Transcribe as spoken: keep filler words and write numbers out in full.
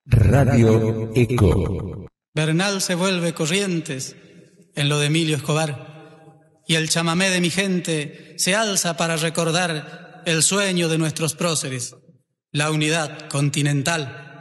Radio Eco. Bernal se vuelve Corrientes en lo de Emilio Escobar, y el chamamé de mi gente se alza para recordar el sueño de nuestros próceres, la unidad continental.